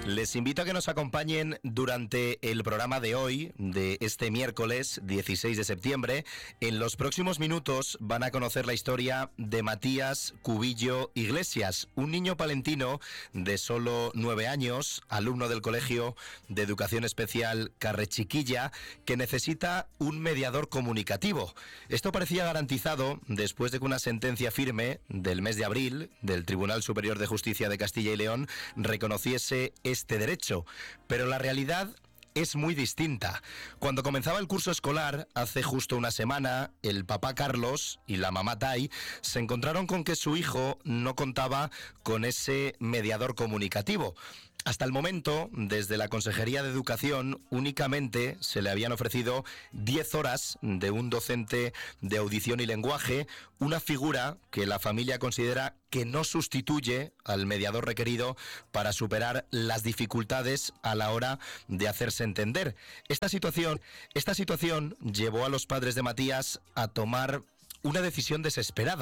Les invito a que nos acompañen durante el programa de hoy, de este miércoles 16 de septiembre. En los próximos minutos van a conocer la historia de Matías Cubillo Iglesias, un niño palentino de solo 9 años, alumno del Colegio de Educación Especial Carrechiquilla, que necesita un mediador comunicativo. Esto parecía garantizado después de que una sentencia firme del mes de abril del Tribunal Superior de Justicia de Castilla y León reconociese este derecho, pero la realidad es muy distinta. Cuando comenzaba el curso escolar, hace justo una semana, el papá Carlos y la mamá Tai se encontraron con que su hijo no contaba con ese mediador comunicativo. Hasta el momento, desde la Consejería de Educación, únicamente se le habían ofrecido 10 horas de un docente de audición y lenguaje, una figura que la familia considera que no sustituye al mediador requerido para superar las dificultades a la hora de hacerse entender. Esta situación llevó a los padres de Matías a tomar una decisión desesperada.